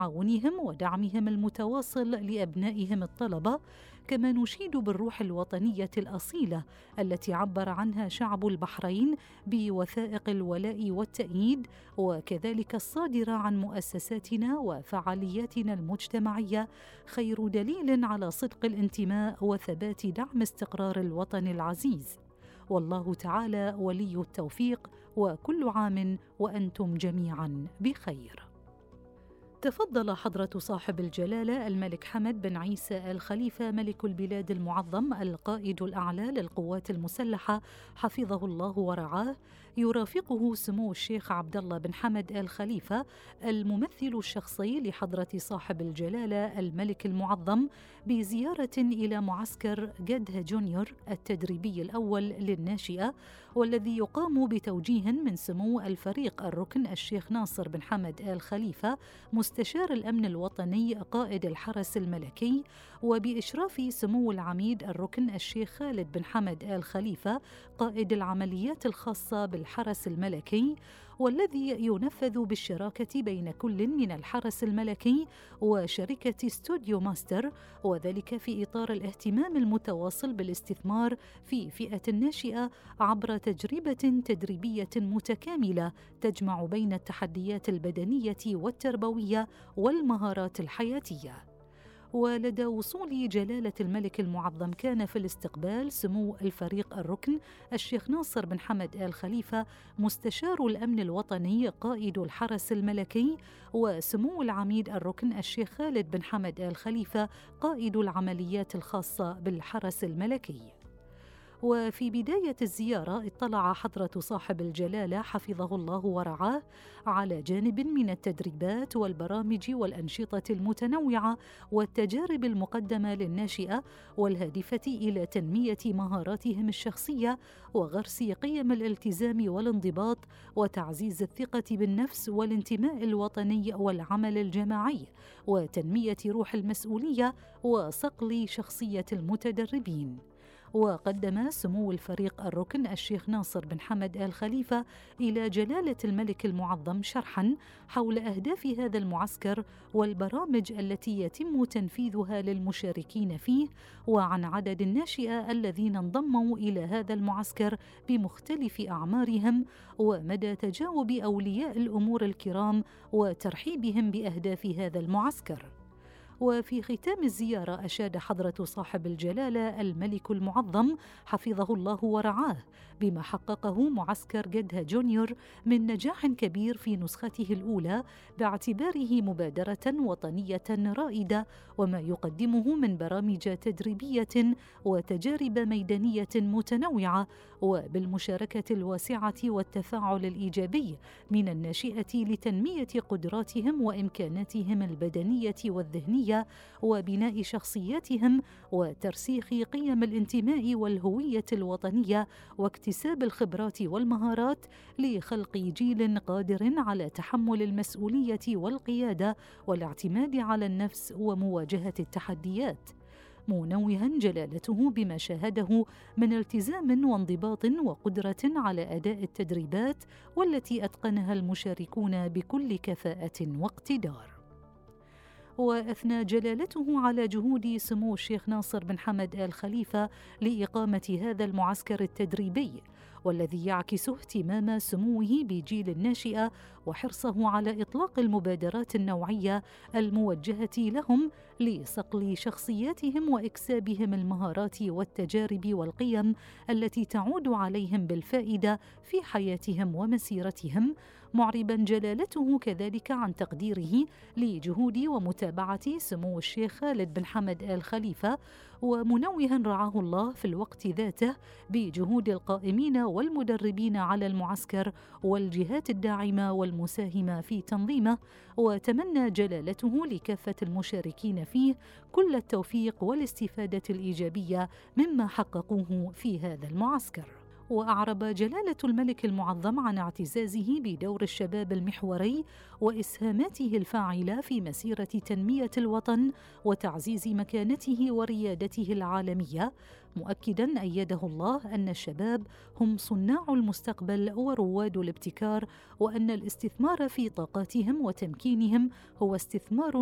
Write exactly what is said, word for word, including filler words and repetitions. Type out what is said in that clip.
تعاونهم ودعمهم المتواصل لأبنائهم الطلبة. كما نشيد بالروح الوطنية الأصيلة التي عبر عنها شعب البحرين بوثائق الولاء والتأييد، وكذلك الصادرة عن مؤسساتنا وفعالياتنا المجتمعية، خير دليل على صدق الانتماء وثبات دعم استقرار الوطن العزيز. والله تعالى ولي التوفيق، وكل عام وأنتم جميعا بخير. تفضل حضرة صاحب الجلالة الملك حمد بن عيسى آل خليفة ملك البلاد المعظم القائد الأعلى للقوات المسلحة حفظه الله ورعاه، يرافقه سمو الشيخ عبد الله بن حمد آل خليفة الممثل الشخصي لحضرة صاحب الجلالة الملك المعظم بزيارة إلى معسكر جدة جونيور التدريبي الأول للناشئة، والذي يقام بتوجيه من سمو الفريق الركن الشيخ ناصر بن حمد آل خليفة مستشار الأمن الوطني قائد الحرس الملكي، وبإشراف سمو العميد الركن الشيخ خالد بن حمد آل خليفة قائد العمليات الخاصة بالحرس الملكي، والذي ينفذ بالشراكة بين كل من الحرس الملكي وشركة ستوديو ماستر، وذلك في إطار الاهتمام المتواصل بالاستثمار في فئة الناشئة عبر تجربة تدريبية متكاملة تجمع بين التحديات البدنية والتربوية والمهارات الحياتية. ولدى وصول جلالة الملك المعظم كان في الاستقبال سمو الفريق الركن الشيخ ناصر بن حمد آل خليفة مستشار الأمن الوطني قائد الحرس الملكي، وسمو العميد الركن الشيخ خالد بن حمد آل خليفة قائد العمليات الخاصة بالحرس الملكي. وفي بداية الزيارة اطلع حضرة صاحب الجلالة حفظه الله ورعاه على جانب من التدريبات والبرامج والأنشطة المتنوعة والتجارب المقدمة للناشئة والهادفة إلى تنمية مهاراتهم الشخصية وغرس قيم الالتزام والانضباط وتعزيز الثقة بالنفس والانتماء الوطني والعمل الجماعي وتنمية روح المسؤولية وصقل شخصية المتدربين. وقدم سمو الفريق الركن الشيخ ناصر بن حمد آل خليفة إلى جلالة الملك المعظم شرحاً حول أهداف هذا المعسكر والبرامج التي يتم تنفيذها للمشاركين فيه، وعن عدد الناشئة الذين انضموا إلى هذا المعسكر بمختلف أعمارهم، ومدى تجاوب أولياء الأمور الكرام وترحيبهم بأهداف هذا المعسكر. وفي ختام الزيارة أشاد حضرة صاحب الجلالة الملك المعظم حفظه الله ورعاه بما حققه معسكر جدة جونيور من نجاح كبير في نسخته الأولى باعتباره مبادرة وطنية رائدة، وما يقدمه من برامج تدريبية وتجارب ميدانية متنوعة، وبالمشاركة الواسعة والتفاعل الإيجابي من الناشئة لتنمية قدراتهم وإمكاناتهم البدنية والذهنية وبناء شخصياتهم وترسيخ قيم الانتماء والهوية الوطنية واكتساب الخبرات والمهارات لخلق جيل قادر على تحمل المسؤولية والقيادة والاعتماد على النفس ومواجهة التحديات، منوها جلالته بما شاهده من التزام وانضباط وقدرة على أداء التدريبات والتي أتقنها المشاركون بكل كفاءة واقتدار. وأثنى جلالته على جهود سمو الشيخ ناصر بن حمد آل خليفة لإقامة هذا المعسكر التدريبي، والذي يعكس اهتمام سموه بجيل الناشئة وحرصه على إطلاق المبادرات النوعية الموجهة لهم لصقل شخصياتهم وإكسابهم المهارات والتجارب والقيم التي تعود عليهم بالفائدة في حياتهم ومسيرتهم، معربا جلالته كذلك عن تقديره لجهود ومتابعة سمو الشيخ خالد بن حمد آل خليفة، ومنوها رعاه الله في الوقت ذاته بجهود القائمين والمدربين على المعسكر والجهات الداعمة والمساهمة في تنظيمه، وتمنى جلالته لكافة المشاركين فيه كل التوفيق والاستفادة الإيجابية مما حققوه في هذا المعسكر. وأعرب جلالة الملك المعظم عن اعتزازه بدور الشباب المحوري وإسهاماته الفاعلة في مسيرة تنمية الوطن وتعزيز مكانته وريادته العالمية، مؤكداً أيده الله أن الشباب هم صناع المستقبل ورواد الابتكار، وأن الاستثمار في طاقاتهم وتمكينهم هو استثمار